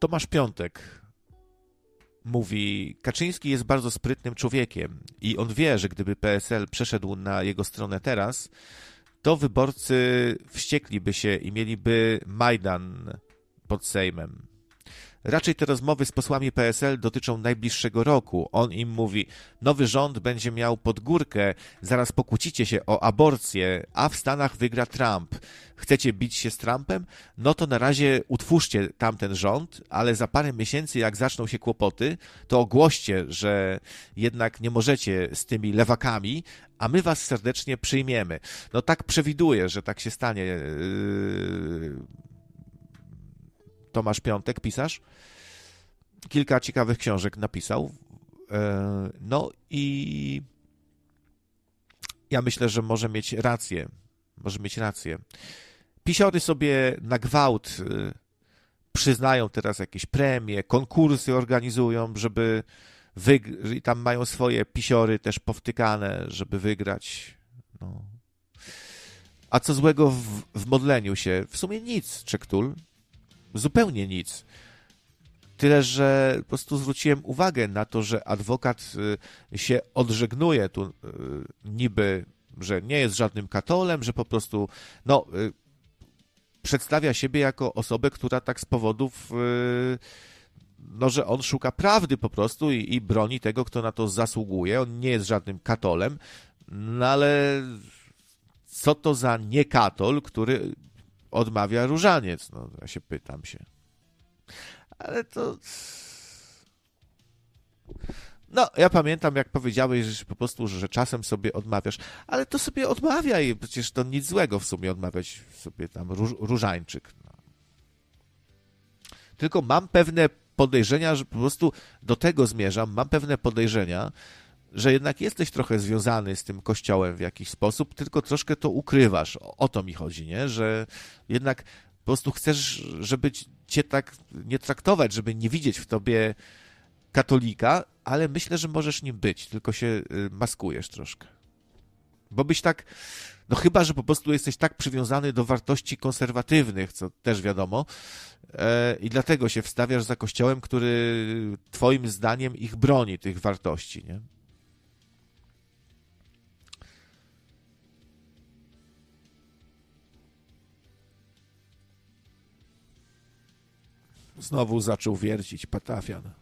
Tomasz Piątek mówi, Kaczyński jest bardzo sprytnym człowiekiem i on wie, że gdyby PSL przeszedł na jego stronę teraz, to wyborcy wściekliby się i mieliby Majdan pod Sejmem. Raczej te rozmowy z posłami PSL dotyczą najbliższego roku. On im mówi, nowy rząd będzie miał pod górkę, zaraz pokłócicie się o aborcję, a w Stanach wygra Trump. Chcecie bić się z Trumpem? No to na razie utwórzcie tamten rząd, ale za parę miesięcy, jak zaczną się kłopoty, to ogłoście, że jednak nie możecie z tymi lewakami, a my was serdecznie przyjmiemy. No tak przewiduję, że tak się stanie. Tomasz Piątek, pisarz, kilka ciekawych książek napisał. No i ja myślę, że może mieć rację. Pisiory sobie na gwałt przyznają teraz jakieś premie, konkursy organizują, żeby i tam mają swoje pisiory też powtykane, żeby wygrać. No. A co złego w modleniu się? W sumie nic, Czektul. Zupełnie nic. Tyle, że po prostu zwróciłem uwagę na to, że adwokat się odżegnuje tu niby, że nie jest żadnym katolem, że po prostu przedstawia siebie jako osobę, która tak z powodów, że on szuka prawdy po prostu i broni tego, kto na to zasługuje. On nie jest żadnym katolem, no ale co to za niekatol, który odmawia różaniec? No, ja się pytam się. Ale to... No, ja pamiętam, jak powiedziałeś, że po prostu, że czasem sobie odmawiasz, ale to sobie odmawiaj, przecież to nic złego w sumie odmawiać sobie tam różańczyk. No. Tylko mam pewne podejrzenia, że po prostu do tego zmierzam, mam pewne podejrzenia, że jednak jesteś trochę związany z tym kościołem w jakiś sposób, tylko troszkę to ukrywasz. O to mi chodzi, nie? Że jednak po prostu chcesz, żeby cię tak nie traktować, żeby nie widzieć w tobie katolika, ale myślę, że możesz nim być, tylko się maskujesz troszkę. Bo byś tak, no chyba, że po prostu jesteś tak przywiązany do wartości konserwatywnych, co też wiadomo, i dlatego się wstawiasz za kościołem, który twoim zdaniem ich broni, tych wartości, nie? Znowu zaczął wiercić patafian.